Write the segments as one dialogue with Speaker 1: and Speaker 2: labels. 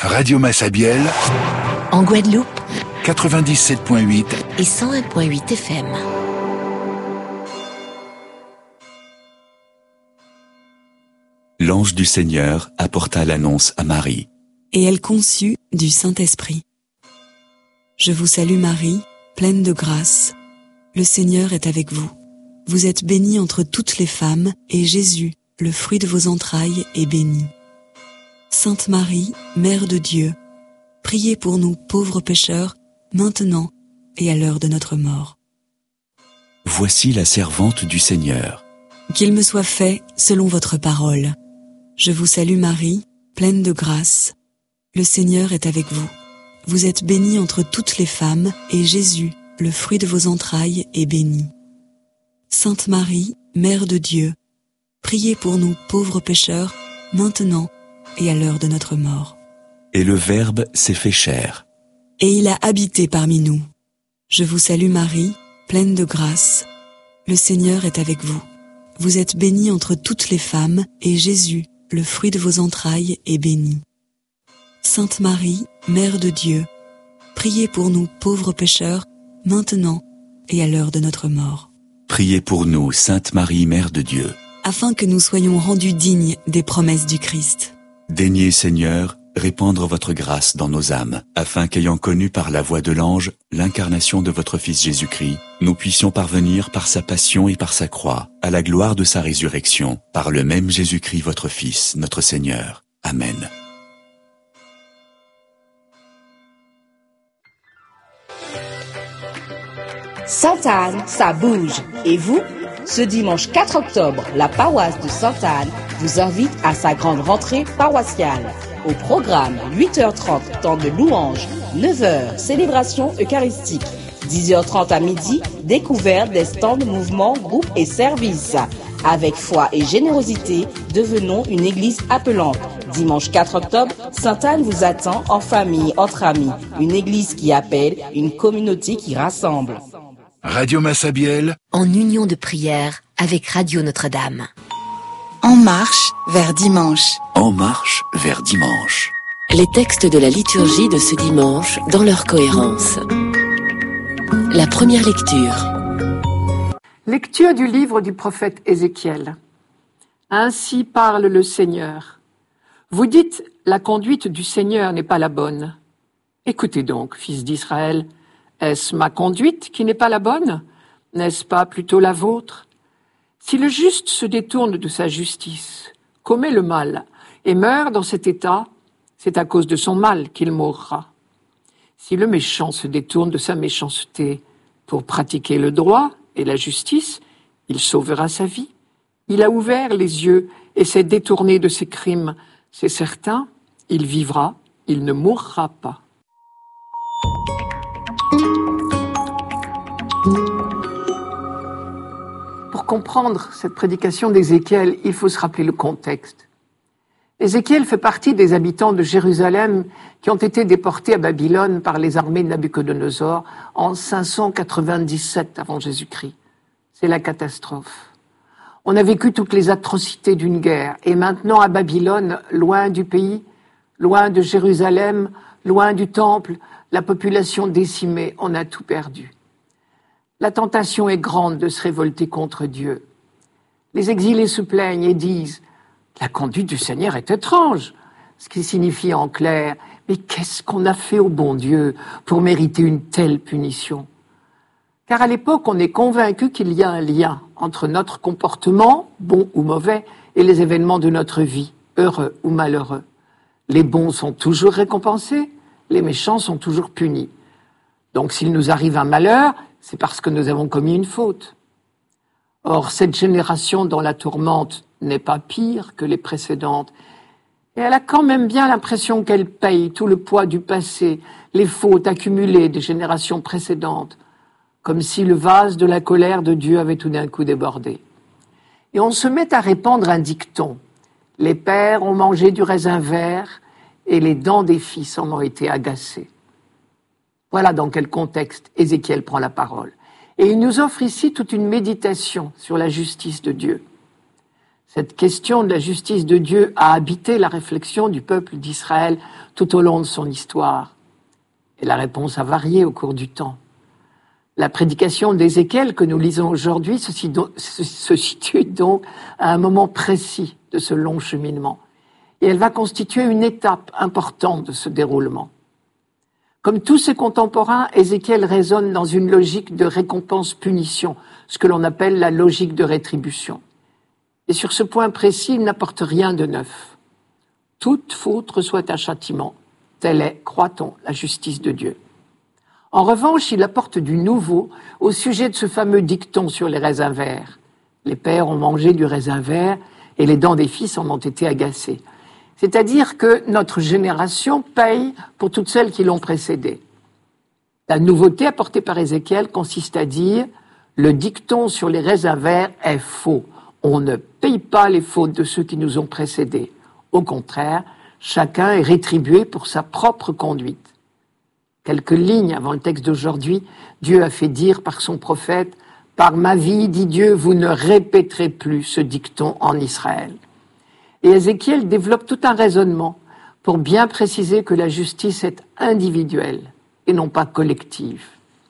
Speaker 1: Radio Massabielle,
Speaker 2: en Guadeloupe,
Speaker 1: 97.8
Speaker 2: et 101.8 FM.
Speaker 3: L'ange du Seigneur apporta l'annonce à Marie.
Speaker 4: Et elle conçut du Saint-Esprit. Je vous salue Marie, pleine de grâce. Le Seigneur est avec vous. Vous êtes bénie entre toutes les femmes, et Jésus, le fruit de vos entrailles, est béni. Sainte Marie, Mère de Dieu, priez pour nous pauvres pécheurs, maintenant et à l'heure de notre mort.
Speaker 3: Voici la servante du Seigneur.
Speaker 4: Qu'il me soit fait selon votre parole. Je vous salue Marie, pleine de grâce. Le Seigneur est avec vous. Vous êtes bénie entre toutes les femmes, et Jésus, le fruit de vos entrailles, est béni. Sainte Marie, Mère de Dieu, priez pour nous pauvres pécheurs, maintenant et à l'heure de notre mort.
Speaker 3: Et le Verbe s'est fait chair.
Speaker 4: Et il a habité parmi nous. Je vous salue Marie, pleine de grâce. Le Seigneur est avec vous. Vous êtes bénie entre toutes les femmes, et Jésus, le fruit de vos entrailles, est béni. Sainte Marie, Mère de Dieu, priez pour nous pauvres pécheurs, maintenant et à l'heure de notre mort.
Speaker 3: Priez pour nous, Sainte Marie, Mère de Dieu.
Speaker 4: Afin que nous soyons rendus dignes des promesses du Christ.
Speaker 3: Daignez, Seigneur, répandre votre grâce dans nos âmes, afin qu'ayant connu par la voix de l'ange l'incarnation de votre Fils Jésus-Christ, nous puissions parvenir par sa passion et par sa croix, à la gloire de sa résurrection, par le même Jésus-Christ votre Fils, notre Seigneur. Amen.
Speaker 5: Sainte-Anne, ça bouge. Et vous? Ce dimanche 4 octobre, la paroisse de Sainte-Anne vous invite à sa grande rentrée paroissiale. Au programme, 8h30, temps de louange, 9h, célébration eucharistique, 10h30 à midi, découverte des stands, mouvements, groupes et services. Avec foi et générosité, devenons une église appelante. Dimanche 4 octobre, Sainte-Anne vous attend en famille, entre amis. Une église qui appelle, une communauté qui rassemble.
Speaker 1: Radio Massabielle,
Speaker 2: En union de prière avec Radio Notre-Dame.
Speaker 6: En marche vers dimanche.
Speaker 3: En marche vers dimanche.
Speaker 2: Les textes de la liturgie de ce dimanche dans leur cohérence. La première lecture.
Speaker 7: Lecture du livre du prophète Ézéchiel. Ainsi parle le Seigneur. Vous dites, la conduite du Seigneur n'est pas la bonne. Écoutez donc, fils d'Israël, est-ce ma conduite qui n'est pas la bonne? N'est-ce pas plutôt la vôtre? Si le juste se détourne de sa justice, commet le mal et meurt dans cet état, c'est à cause de son mal qu'il mourra. Si le méchant se détourne de sa méchanceté pour pratiquer le droit et la justice, il sauvera sa vie. Il a ouvert les yeux et s'est détourné de ses crimes. C'est certain, il vivra, il ne mourra pas. Pour comprendre cette prédication d'Ézéchiel, il faut se rappeler le contexte. Ézéchiel fait partie des habitants de Jérusalem qui ont été déportés à Babylone par les armées de Nabuchodonosor en 597 avant Jésus-Christ. C'est la catastrophe. On a vécu toutes les atrocités d'une guerre et maintenant à Babylone, loin du pays, loin de Jérusalem, loin du temple, la population décimée, on a tout perdu. La tentation est grande de se révolter contre Dieu. Les exilés se plaignent et disent « La conduite du Seigneur est étrange », ce qui signifie en clair « Mais qu'est-ce qu'on a fait au bon Dieu pour mériter une telle punition ?» Car à l'époque, on est convaincu qu'il y a un lien entre notre comportement, bon ou mauvais, et les événements de notre vie, heureux ou malheureux. Les bons sont toujours récompensés, les méchants sont toujours punis. Donc s'il nous arrive un malheur, c'est parce que nous avons commis une faute. Or, cette génération dans la tourmente n'est pas pire que les précédentes. Et elle a quand même bien l'impression qu'elle paye tout le poids du passé, les fautes accumulées des générations précédentes, comme si le vase de la colère de Dieu avait tout d'un coup débordé. Et on se met à répandre un dicton. Les pères ont mangé du raisin vert et les dents des fils en ont été agacées. Voilà dans quel contexte Ézéchiel prend la parole. Et il nous offre ici toute une méditation sur la justice de Dieu. Cette question de la justice de Dieu a habité la réflexion du peuple d'Israël tout au long de son histoire. Et la réponse a varié au cours du temps. La prédication d'Ézéchiel que nous lisons aujourd'hui se situe donc à un moment précis de ce long cheminement. Et elle va constituer une étape importante de ce déroulement. Comme tous ses contemporains, Ézéchiel résonne dans une logique de récompense-punition, ce que l'on appelle la logique de rétribution. Et sur ce point précis, il n'apporte rien de neuf. Toute faute reçoit un châtiment. Telle est, croit-on, la justice de Dieu. En revanche, il apporte du nouveau au sujet de ce fameux dicton sur les raisins verts. Les pères ont mangé du raisin vert et les dents des fils en ont été agacées. C'est-à-dire que notre génération paye pour toutes celles qui l'ont précédée. La nouveauté apportée par Ézéchiel consiste à dire « le dicton sur les raisins verts est faux. On ne paye pas les fautes de ceux qui nous ont précédés. Au contraire, chacun est rétribué pour sa propre conduite. » Quelques lignes avant le texte d'aujourd'hui, Dieu a fait dire par son prophète « Par ma vie, dit Dieu, vous ne répéterez plus ce dicton en Israël. » Et Ézéchiel développe tout un raisonnement pour bien préciser que la justice est individuelle et non pas collective.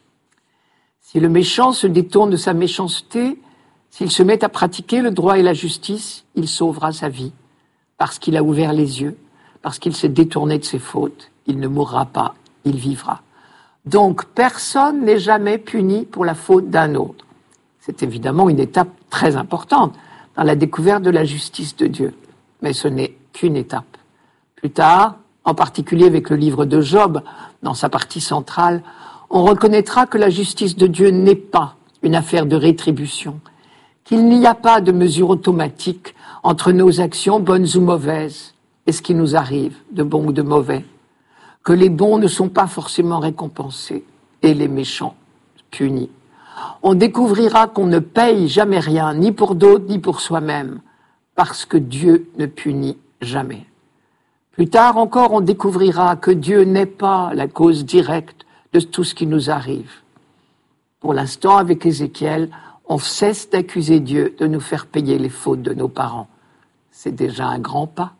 Speaker 7: Si le méchant se détourne de sa méchanceté, s'il se met à pratiquer le droit et la justice, il sauvera sa vie, parce qu'il a ouvert les yeux, parce qu'il s'est détourné de ses fautes. Il ne mourra pas, il vivra. Donc, personne n'est jamais puni pour la faute d'un autre. C'est évidemment une étape très importante dans la découverte de la justice de Dieu. Mais ce n'est qu'une étape. Plus tard, en particulier avec le livre de Job, dans sa partie centrale, on reconnaîtra que la justice de Dieu n'est pas une affaire de rétribution, qu'il n'y a pas de mesure automatique entre nos actions bonnes ou mauvaises et ce qui nous arrive, de bon ou de mauvais, que les bons ne sont pas forcément récompensés et les méchants punis. On découvrira qu'on ne paye jamais rien, ni pour d'autres, ni pour soi-même, parce que Dieu ne punit jamais. Plus tard encore, on découvrira que Dieu n'est pas la cause directe de tout ce qui nous arrive. Pour l'instant, avec Ézéchiel, on cesse d'accuser Dieu de nous faire payer les fautes de nos parents. C'est déjà un grand pas.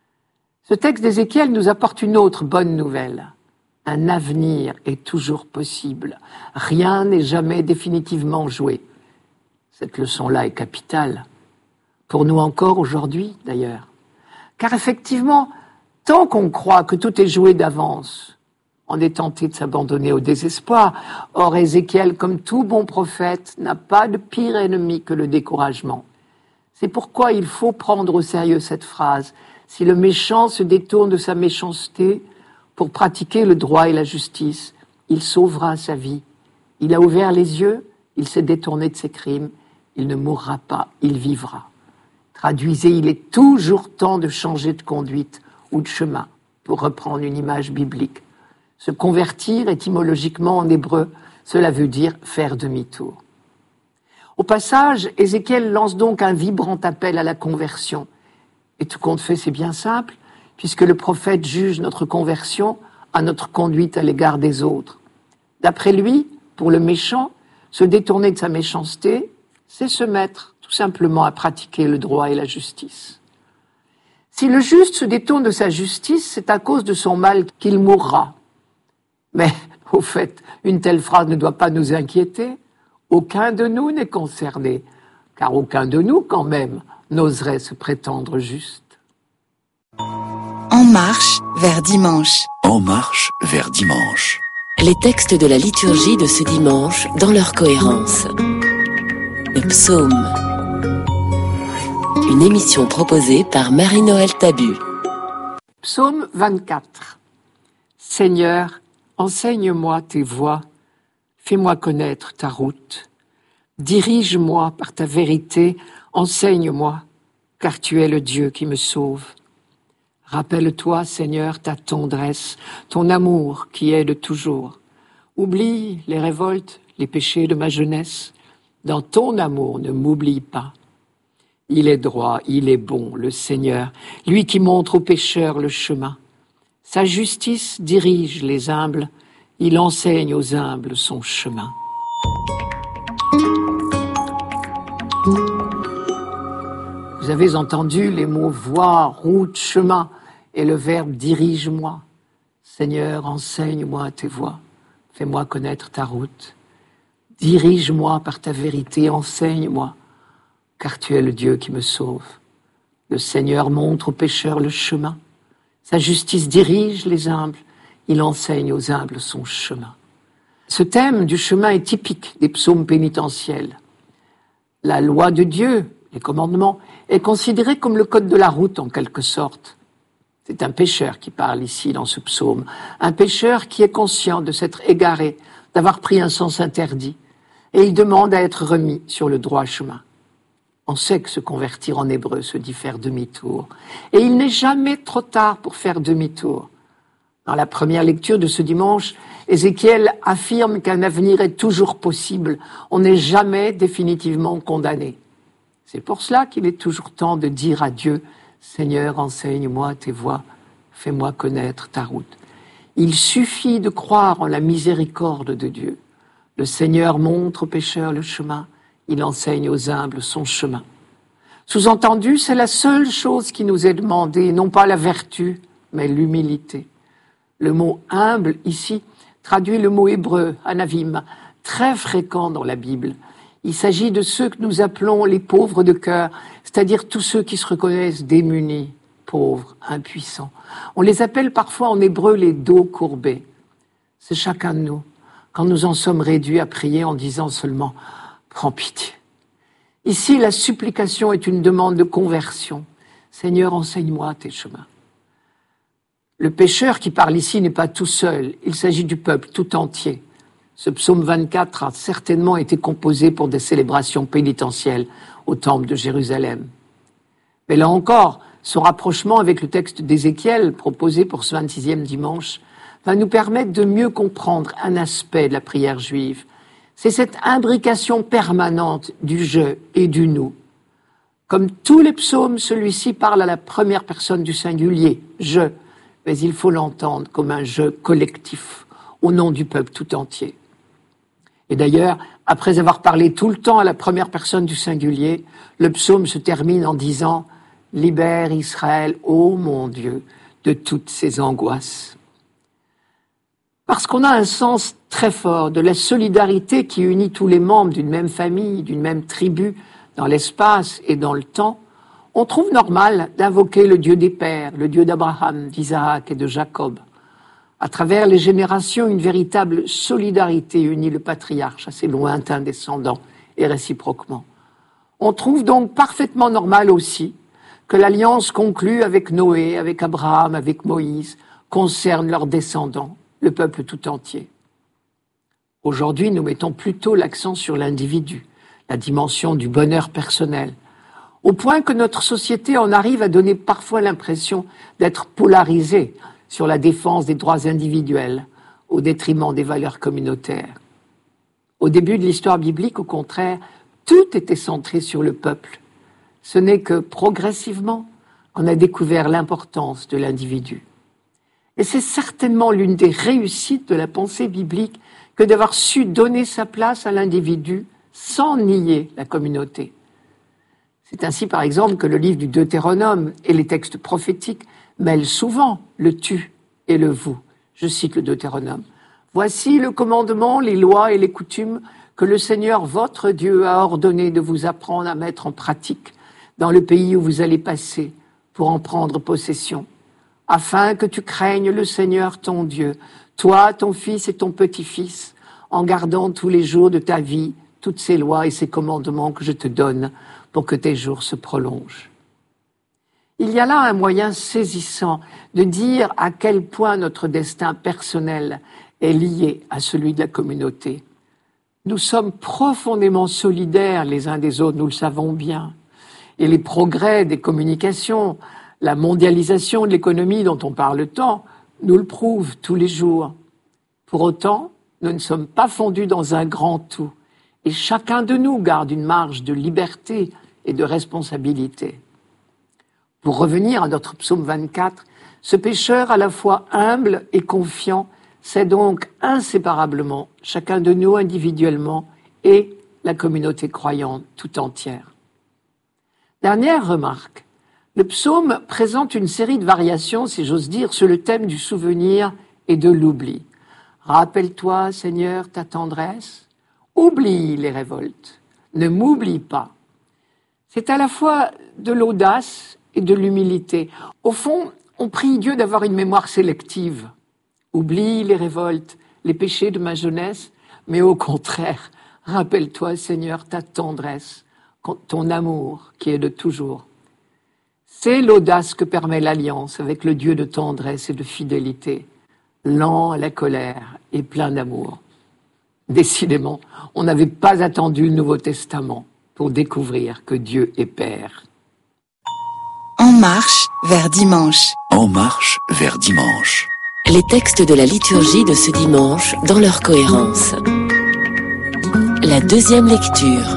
Speaker 7: Ce texte d'Ézéchiel nous apporte une autre bonne nouvelle. Un avenir est toujours possible. Rien n'est jamais définitivement joué. Cette leçon-là est capitale. Pour nous encore aujourd'hui, d'ailleurs. Car effectivement, tant qu'on croit que tout est joué d'avance, on est tenté de s'abandonner au désespoir. Or, Ézéchiel, comme tout bon prophète, n'a pas de pire ennemi que le découragement. C'est pourquoi il faut prendre au sérieux cette phrase. Si le méchant se détourne de sa méchanceté pour pratiquer le droit et la justice, il sauvera sa vie. Il a ouvert les yeux, il s'est détourné de ses crimes, il ne mourra pas, il vivra. Traduisez, il est toujours temps de changer de conduite ou de chemin, pour reprendre une image biblique. Se convertir, étymologiquement en hébreu, cela veut dire faire demi-tour. Au passage, Ézéchiel lance donc un vibrant appel à la conversion. Et tout compte fait, c'est bien simple, puisque le prophète juge notre conversion à notre conduite à l'égard des autres. D'après lui, pour le méchant, se détourner de sa méchanceté, c'est se mettre tout simplement à pratiquer le droit et la justice. Si le juste se détourne de sa justice, c'est à cause de son mal qu'il mourra. Mais, au fait, une telle phrase ne doit pas nous inquiéter. Aucun de nous n'est concerné, car aucun de nous, quand même, n'oserait se prétendre juste.
Speaker 6: En marche vers dimanche.
Speaker 3: En marche vers dimanche.
Speaker 2: Les textes de la liturgie de ce dimanche dans leur cohérence. Le psaume. Une émission proposée par Marie-Noël Tabu.
Speaker 7: Psaume 24. Seigneur, enseigne-moi tes voies, fais-moi connaître ta route. Dirige-moi par ta vérité, enseigne-moi, car tu es le Dieu qui me sauve. Rappelle-toi, Seigneur, ta tendresse, ton amour qui est de toujours. Oublie les révoltes, les péchés de ma jeunesse. Dans ton amour, ne m'oublie pas. Il est droit, il est bon, le Seigneur, lui qui montre aux pécheurs le chemin. Sa justice dirige les humbles, il enseigne aux humbles son chemin. Vous Vous avez entendu les mots voie, route, chemin et le verbe dirige-moi. Seigneur, enseigne-moi tes voies, fais-moi connaître ta route. Dirige-moi par ta vérité, enseigne-moi, car tu es le Dieu qui me sauve. Le Seigneur montre aux pécheurs le chemin. Sa justice dirige les humbles, il enseigne aux humbles son chemin. Ce thème du chemin est typique des psaumes pénitentiels. La loi de Dieu, les commandements, est considérée comme le code de la route en quelque sorte. C'est un pécheur qui parle ici dans ce psaume, un pécheur qui est conscient de s'être égaré, d'avoir pris un sens interdit, et il demande à être remis sur le droit chemin. On sait que se convertir en hébreu se dit faire demi-tour, et il n'est jamais trop tard pour faire demi-tour. Dans la première lecture de ce dimanche, Ézéchiel affirme qu'un avenir est toujours possible, on n'est jamais définitivement condamné. C'est pour cela qu'il est toujours temps de dire à Dieu « Seigneur, enseigne-moi tes voies, fais-moi connaître ta route ». Il suffit de croire en la miséricorde de Dieu. Le Seigneur montre aux pécheurs le chemin, il enseigne aux humbles son chemin. Sous-entendu, c'est la seule chose qui nous est demandée, non pas la vertu, mais l'humilité. Le mot « humble » ici traduit le mot hébreu « anavim », très fréquent dans la Bible. Il s'agit de ceux que nous appelons les pauvres de cœur, c'est-à-dire tous ceux qui se reconnaissent démunis, pauvres, impuissants. On les appelle parfois en hébreu les dos courbés. C'est chacun de nous, quand nous en sommes réduits à prier en disant seulement « prends pitié ». Ici, la supplication est une demande de conversion. Seigneur, enseigne-moi tes chemins. Le pécheur qui parle ici n'est pas tout seul, il s'agit du peuple tout entier. Ce psaume 24 a certainement été composé pour des célébrations pénitentielles au temple de Jérusalem. Mais là encore, son rapprochement avec le texte d'Ézéchiel proposé pour ce 26e dimanche va nous permettre de mieux comprendre un aspect de la prière juive. C'est cette imbrication permanente du « je » et du « nous ». Comme tous les psaumes, celui-ci parle à la première personne du singulier, « je », mais il faut l'entendre comme un « je » collectif, au nom du peuple tout entier. Et d'ailleurs, après avoir parlé tout le temps à la première personne du singulier, le psaume se termine en disant « Libère Israël, ô mon Dieu, de toutes ses angoisses ». Parce qu'on a un sens très fort de la solidarité qui unit tous les membres d'une même famille, d'une même tribu, dans l'espace et dans le temps, on trouve normal d'invoquer le Dieu des pères, le Dieu d'Abraham, d'Isaac et de Jacob. À travers les générations, une véritable solidarité unit le patriarche à ses lointains descendants et réciproquement. On trouve donc parfaitement normal aussi que l'alliance conclue avec Noé, avec Abraham, avec Moïse, concerne leurs descendants, le peuple tout entier. Aujourd'hui, nous mettons plutôt l'accent sur l'individu, la dimension du bonheur personnel, au point que notre société en arrive à donner parfois l'impression d'être polarisée sur la défense des droits individuels au détriment des valeurs communautaires. Au début de l'histoire biblique, au contraire, tout était centré sur le peuple. Ce n'est que progressivement qu'on a découvert l'importance de l'individu. Et c'est certainement l'une des réussites de la pensée biblique que d'avoir su donner sa place à l'individu sans nier la communauté. C'est ainsi, par exemple, que le livre du Deutéronome et les textes prophétiques mêlent souvent le tu et le vous. Je cite le Deutéronome. « Voici le commandement, les lois et les coutumes que le Seigneur votre Dieu a ordonné de vous apprendre à mettre en pratique dans le pays où vous allez passer pour en prendre possession, afin que tu craignes le Seigneur ton Dieu, toi, ton fils et ton petit-fils, en gardant tous les jours de ta vie toutes ces lois et ces commandements que je te donne pour que tes jours se prolongent. » Il y a là un moyen saisissant de dire à quel point notre destin personnel est lié à celui de la communauté. Nous sommes profondément solidaires les uns des autres, nous le savons bien. Et les progrès des communications, la mondialisation de l'économie dont on parle tant, nous le prouvent tous les jours. Pour autant, nous ne sommes pas fondus dans un grand tout. Et chacun de nous garde une marge de liberté et de responsabilité. Pour revenir à notre psaume 24, ce pécheur à la fois humble et confiant sait donc inséparablement chacun de nous individuellement et la communauté croyante tout entière. Dernière remarque. Le psaume présente une série de variations, si j'ose dire, sur le thème du souvenir et de l'oubli. Rappelle-toi, Seigneur, ta tendresse. Oublie les révoltes. Ne m'oublie pas. C'est à la fois de l'audace et de l'humilité. Au fond, on prie Dieu d'avoir une mémoire sélective. Oublie les révoltes, les péchés de ma jeunesse, mais au contraire, rappelle-toi, Seigneur, ta tendresse, ton amour qui est de toujours. C'est l'audace que permet l'alliance avec le Dieu de tendresse et de fidélité, lent à la colère et plein d'amour. Décidément, on n'avait pas attendu le Nouveau Testament pour découvrir que Dieu est Père.
Speaker 6: En marche vers dimanche.
Speaker 1: En marche vers dimanche.
Speaker 2: Les textes de la liturgie de ce dimanche dans leur cohérence. La deuxième lecture.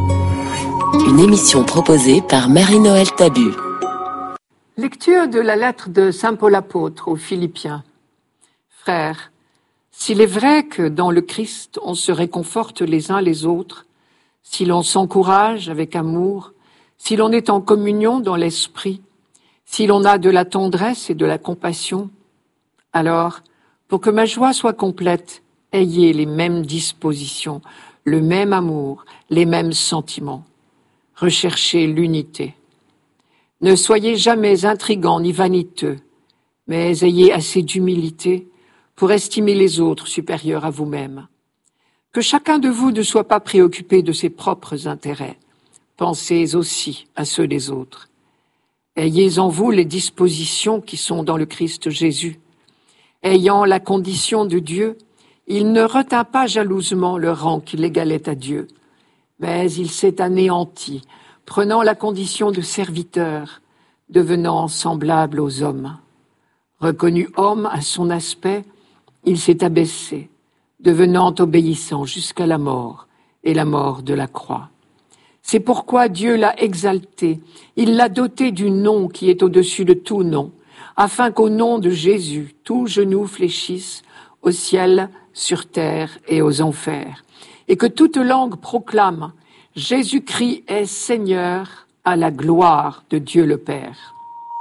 Speaker 2: Une émission proposée par Marie-Noël Tabu.
Speaker 7: Lecture de la lettre de Saint Paul apôtre aux Philippiens. Frères, s'il est vrai que dans le Christ on se réconforte les uns les autres, si l'on s'encourage avec amour, si l'on est en communion dans l'esprit, si l'on a de la tendresse et de la compassion, alors, pour que ma joie soit complète, ayez les mêmes dispositions, le même amour, les mêmes sentiments. Recherchez l'unité. Ne soyez jamais intrigants ni vaniteux, mais ayez assez d'humilité pour estimer les autres supérieurs à vous-même. Que chacun de vous ne soit pas préoccupé de ses propres intérêts. Pensez aussi à ceux des autres. Ayez en vous les dispositions qui sont dans le Christ Jésus. Ayant la condition de Dieu, il ne retint pas jalousement le rang qui l'égalait à Dieu, mais il s'est anéanti, prenant la condition de serviteur, devenant semblable aux hommes. Reconnu homme à son aspect, il s'est abaissé, devenant obéissant jusqu'à la mort, et la mort de la croix. C'est pourquoi Dieu l'a exalté, il l'a doté du nom qui est au-dessus de tout nom, afin qu'au nom de Jésus, tout genou fléchisse au ciel, sur terre et aux enfers, et que toute langue proclame « Jésus-Christ est Seigneur à la gloire de Dieu le Père ».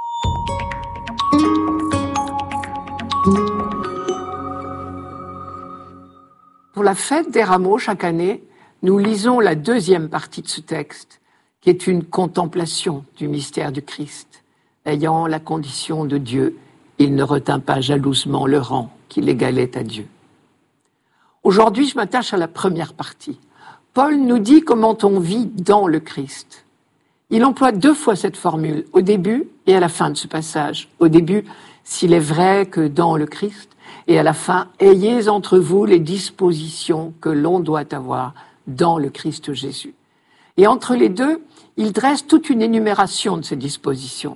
Speaker 7: Pour la fête des Rameaux, chaque année, nous lisons la deuxième partie de ce texte, qui est une contemplation du mystère du Christ. Ayant la condition de Dieu, il ne retint pas jalousement le rang qui l'égalait à Dieu. Aujourd'hui, je m'attache à la première partie. Paul nous dit comment on vit dans le Christ. Il emploie 2 fois cette formule, au début et à la fin de ce passage. Au début, s'il est vrai que dans le Christ, et à la fin, ayez entre vous les dispositions que l'on doit avoir dans le Christ Jésus. Et entre les deux, il dresse toute une énumération de ces dispositions.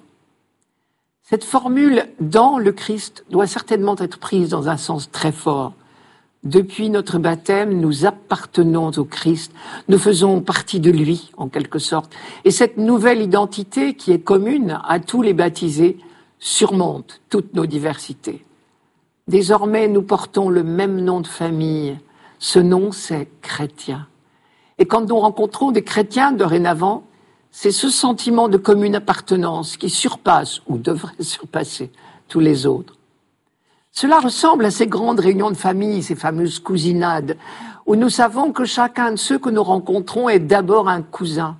Speaker 7: Cette formule « dans le Christ » doit certainement être prise dans un sens très fort. Depuis notre baptême, nous appartenons au Christ, nous faisons partie de lui, en quelque sorte. Et cette nouvelle identité, qui est commune à tous les baptisés, surmonte toutes nos diversités. Désormais, nous portons le même nom de famille. Ce nom, c'est chrétien. Et quand nous rencontrons des chrétiens dorénavant, c'est ce sentiment de commune appartenance qui surpasse, ou devrait surpasser, tous les autres. Cela ressemble à ces grandes réunions de famille, ces fameuses cousinades, où nous savons que chacun de ceux que nous rencontrons est d'abord un cousin.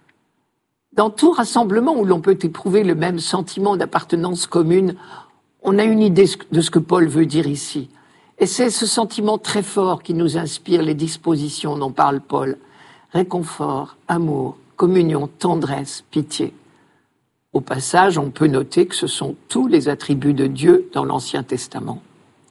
Speaker 7: Dans tout rassemblement où l'on peut éprouver le même sentiment d'appartenance commune, on a une idée de ce que Paul veut dire ici. Et c'est ce sentiment très fort qui nous inspire les dispositions dont parle Paul. Réconfort, amour, communion, tendresse, pitié. Au passage, on peut noter que ce sont tous les attributs de Dieu dans l'Ancien Testament.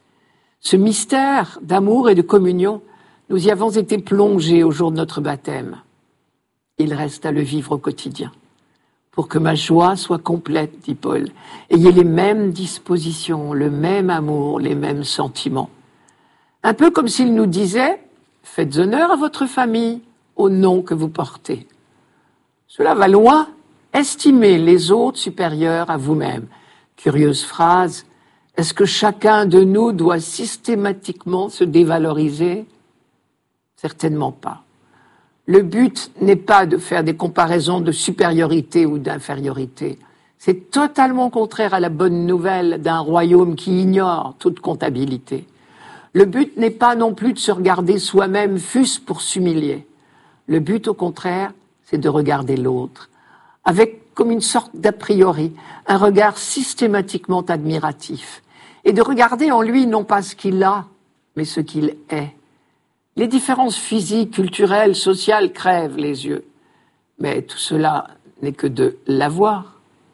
Speaker 7: Ce mystère d'amour et de communion, nous y avons été plongés au jour de notre baptême. Il reste à le vivre au quotidien. Pour que ma joie soit complète, dit Paul, ayez les mêmes dispositions, le même amour, les mêmes sentiments. Un peu comme s'il nous disait « Faites honneur à votre famille au nom que vous portez ». Cela va loin. Estimez les autres supérieurs à vous-même. Curieuse phrase. Est-ce que chacun de nous doit systématiquement se dévaloriser ? Certainement pas. Le but n'est pas de faire des comparaisons de supériorité ou d'infériorité. C'est totalement contraire à la bonne nouvelle d'un royaume qui ignore toute comptabilité. Le but n'est pas non plus de se regarder soi-même, fût-ce pour s'humilier. Le but, au contraire, c'est de regarder l'autre, avec comme une sorte d'a priori, un regard systématiquement admiratif, et de regarder en lui non pas ce qu'il a, mais ce qu'il est. Les différences physiques, culturelles, sociales crèvent les yeux, mais tout cela n'est que de l'avoir.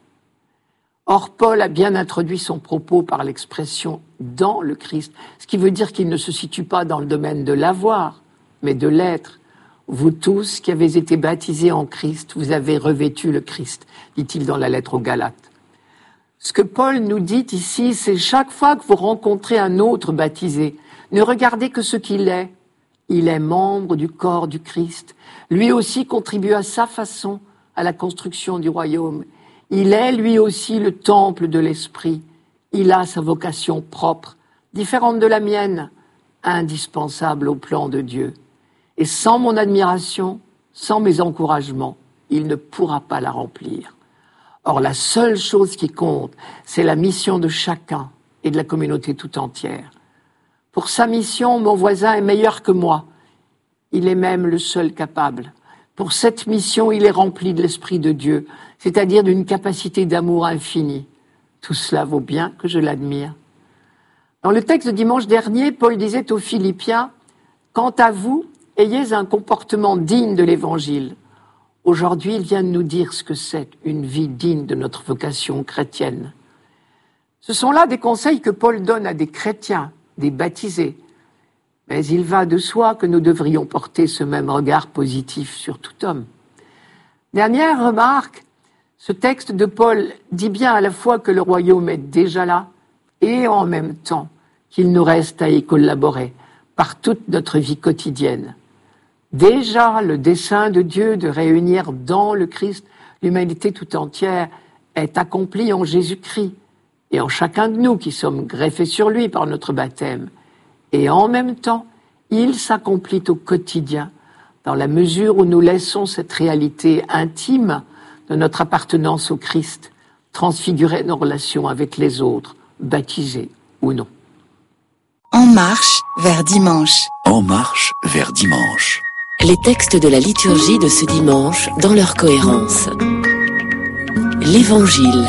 Speaker 7: Or, Paul a bien introduit son propos par l'expression « dans le Christ », ce qui veut dire qu'il ne se situe pas dans le domaine de l'avoir, mais de l'être. Vous tous qui avez été baptisés en Christ, vous avez revêtu le Christ, dit-il dans la lettre aux Galates. Ce que Paul nous dit ici, c'est chaque fois que vous rencontrez un autre baptisé, ne regardez que ce qu'il est. Il est membre du corps du Christ. Lui aussi contribue à sa façon à la construction du royaume. Il est lui aussi le temple de l'Esprit. Il a sa vocation propre, différente de la mienne, indispensable au plan de Dieu. Et sans mon admiration, sans mes encouragements, il ne pourra pas la remplir. Or, la seule chose qui compte, c'est la mission de chacun et de la communauté tout entière. Pour sa mission, mon voisin est meilleur que moi. Il est même le seul capable. Pour cette mission, il est rempli de l'Esprit de Dieu, c'est-à-dire d'une capacité d'amour infinie. Tout cela vaut bien que je l'admire. Dans le texte de dimanche dernier, Paul disait aux Philippiens « Quant à vous, ayez un comportement digne de l'Évangile. » Aujourd'hui, il vient de nous dire ce que c'est une vie digne de notre vocation chrétienne. Ce sont là des conseils que Paul donne à des chrétiens, des baptisés. Mais il va de soi que nous devrions porter ce même regard positif sur tout homme. Dernière remarque, ce texte de Paul dit bien à la fois que le royaume est déjà là et en même temps qu'il nous reste à y collaborer par toute notre vie quotidienne. Déjà, le dessein de Dieu de réunir dans le Christ l'humanité tout entière est accompli en Jésus-Christ et en chacun de nous qui sommes greffés sur lui par notre baptême. Et en même temps, il s'accomplit au quotidien dans la mesure où nous laissons cette réalité intime de notre appartenance au Christ transfigurer nos relations avec les autres, baptisés ou non.
Speaker 6: En marche vers dimanche.
Speaker 1: En marche vers dimanche.
Speaker 2: Les textes de la liturgie de ce dimanche dans leur cohérence. L'Évangile.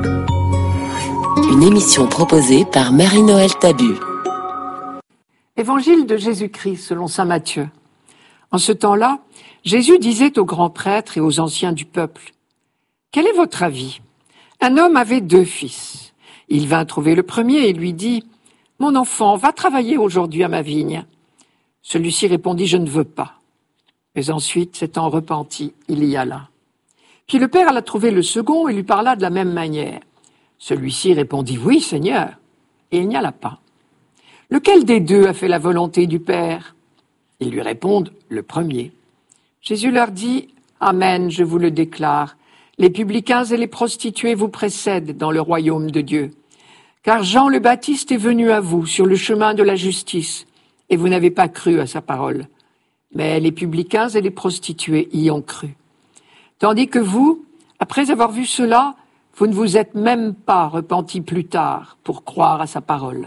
Speaker 2: Une émission proposée par Marie-Noël Tabu.
Speaker 7: Évangile de Jésus-Christ selon saint Matthieu. En ce temps-là, Jésus disait aux grands prêtres et aux anciens du peuple : « Quel est votre avis ? Un homme avait 2 fils. Il vint trouver le premier et lui dit : « Mon enfant, va travailler aujourd'hui à ma vigne. » Celui-ci répondit : « Je ne veux pas. » Mais ensuite, s'étant repenti, il y alla. Puis le père alla trouver le second et lui parla de la même manière. Celui-ci répondit : « Oui, Seigneur. » Et il n'y alla pas. Lequel des 2 a fait la volonté du Père ? Ils lui répondent : le premier. Jésus leur dit : Amen, je vous le déclare, les publicains et les prostituées vous précèdent dans le royaume de Dieu. Car Jean le Baptiste est venu à vous sur le chemin de la justice, et vous n'avez pas cru à sa parole. Mais les publicains et les prostituées y ont cru. Tandis que vous, après avoir vu cela, vous ne vous êtes même pas repentis plus tard pour croire à sa parole.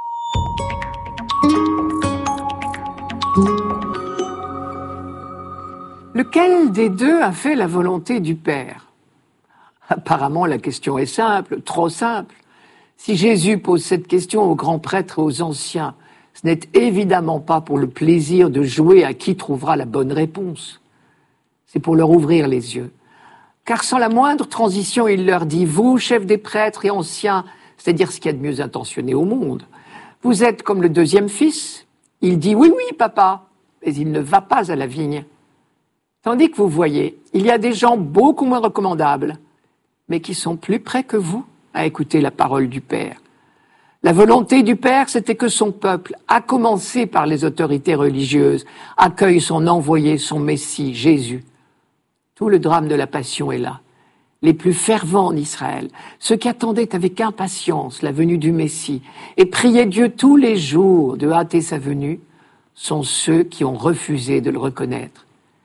Speaker 7: Lequel des 2 a fait la volonté du Père ? Apparemment, la question est simple, trop simple. Si Jésus pose cette question aux grands prêtres et aux anciens, ce n'est évidemment pas pour le plaisir de jouer à qui trouvera la bonne réponse. C'est pour leur ouvrir les yeux. Car sans la moindre transition, il leur dit : « Vous, chefs des prêtres et anciens, c'est-à-dire ce qu'il y a de mieux intentionné au monde, vous êtes comme le 2e fils. » Il dit : « Oui, oui, papa. » Mais il ne va pas à la vigne. Tandis que vous voyez, il y a des gens beaucoup moins recommandables, mais qui sont plus près que vous à écouter la parole du Père. La volonté du Père, c'était que son peuple, à commencer par les autorités religieuses, accueille son envoyé, son Messie, Jésus. Tout le drame de la Passion est là. Les plus fervents en Israël, ceux qui attendaient avec impatience la venue du Messie et priaient Dieu tous les jours de hâter sa venue, sont ceux qui ont refusé de le reconnaître.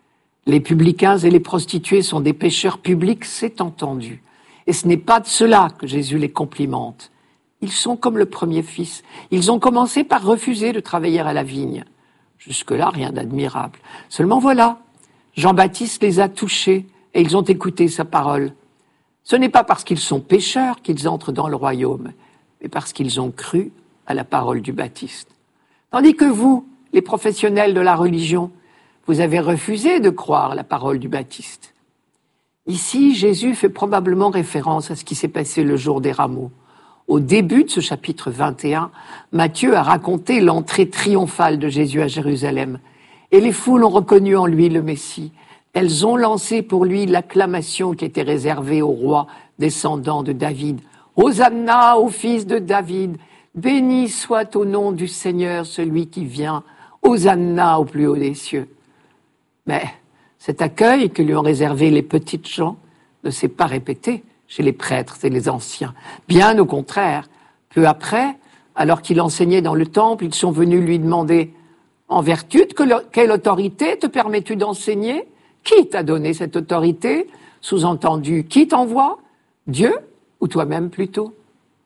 Speaker 7: Les publicains et les prostituées sont des pécheurs publics, c'est entendu. Et ce n'est pas de cela que Jésus les complimente. Ils sont comme le premier fils. Ils ont commencé par refuser de travailler à la vigne. Jusque-là, rien d'admirable. Seulement voilà, Jean-Baptiste les a touchés et ils ont écouté sa parole. Ce n'est pas parce qu'ils sont pécheurs qu'ils entrent dans le royaume, mais parce qu'ils ont cru à la parole du Baptiste. Tandis que vous, les professionnels de la religion, vous avez refusé de croire à la parole du Baptiste. Ici, Jésus fait probablement référence à ce qui s'est passé le jour des rameaux. Au début de ce chapitre 21, Matthieu a raconté l'entrée triomphale de Jésus à Jérusalem. Et les foules ont reconnu en lui le Messie. Elles ont lancé pour lui l'acclamation qui était réservée au roi descendant de David. « Hosanna au fils de David, béni soit au nom du Seigneur celui qui vient, Hosanna au plus haut des cieux. » Mais cet accueil que lui ont réservé les petites gens ne s'est pas répété chez les prêtres et les anciens. Bien au contraire, peu après, alors qu'il enseignait dans le temple, ils sont venus lui demander « En vertu de quelle autorité te permets-tu d'enseigner ? Qui t'a donné cette autorité ? Sous-entendu, qui t'envoie ? Dieu ou toi-même plutôt ?»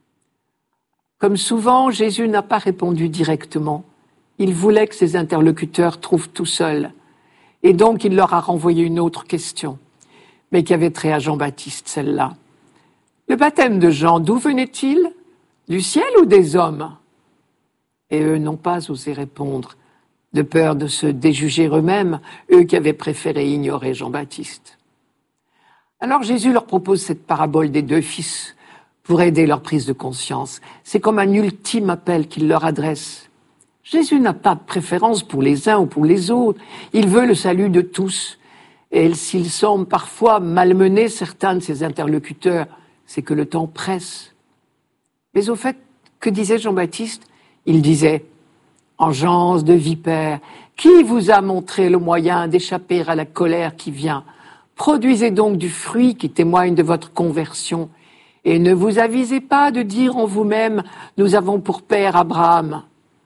Speaker 7: Comme souvent, Jésus n'a pas répondu directement. Il voulait que ses interlocuteurs trouvent tout seuls. Et donc, il leur a renvoyé une autre question, mais qui avait trait à Jean-Baptiste, celle-là. Le baptême de Jean, d'où venait-il ? Du ciel ou des hommes ? Et eux n'ont pas osé répondre, de peur de se déjuger eux-mêmes, eux qui avaient préféré ignorer Jean-Baptiste. Alors Jésus leur propose cette parabole des deux fils pour aider leur prise de conscience. C'est comme un ultime appel qu'il leur adresse. Jésus n'a pas de préférence pour les uns ou pour les autres. Il veut le salut de tous. Et s'il semble parfois malmener certains de ses interlocuteurs, c'est que le temps presse. Mais au fait, que disait Jean-Baptiste ? Il disait « Engeance de vipères, qui vous a montré le moyen d'échapper à la colère qui vient ? Produisez donc du fruit qui témoigne de votre conversion. Et ne vous avisez pas de dire en vous-même « Nous avons pour père Abraham ».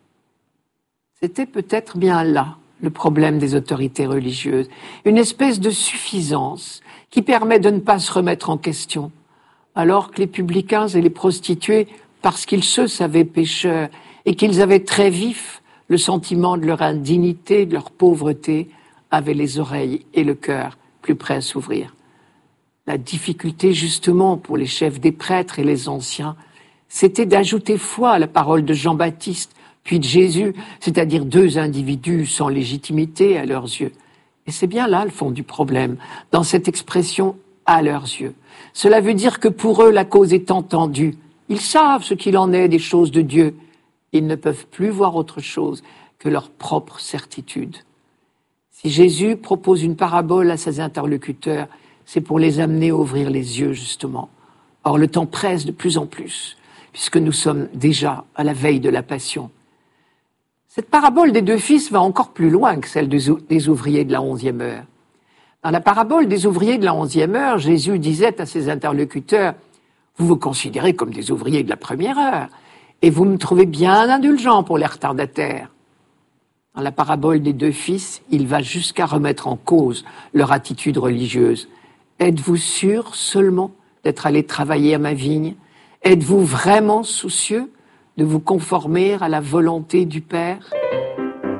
Speaker 7: C'était peut-être bien là le problème des autorités religieuses, une espèce de suffisance qui permet de ne pas se remettre en question, alors que les publicains et les prostituées, parce qu'ils se savaient pécheurs et qu'ils avaient très vif le sentiment de leur indignité, de leur pauvreté, avaient les oreilles et le cœur plus prêts à s'ouvrir. La difficulté justement pour les chefs des prêtres et les anciens, c'était d'ajouter foi à la parole de Jean-Baptiste, puis de Jésus, c'est-à-dire deux individus sans légitimité à leurs yeux. Et c'est bien là le fond du problème, dans cette expression « à leurs yeux ». Cela veut dire que pour eux, la cause est entendue. Ils savent ce qu'il en est des choses de Dieu. Ils ne peuvent plus voir autre chose que leur propre certitude. Si Jésus propose une parabole à ses interlocuteurs, c'est pour les amener à ouvrir les yeux, justement. Or, le temps presse de plus en plus, puisque nous sommes déjà à la veille de la Passion. Cette parabole des deux fils va encore plus loin que celle des ouvriers de la 11e heure. Dans la parabole des ouvriers de la 11e heure, Jésus disait à ses interlocuteurs « Vous vous considérez comme des ouvriers de la première heure, et vous me trouvez bien indulgent pour les retardataires. » Dans la parabole des deux fils, il va jusqu'à remettre en cause leur attitude religieuse. « Êtes-vous sûr seulement d'être allé travailler à ma vigne ? Êtes-vous vraiment soucieux de vous conformer à la volonté du Père ?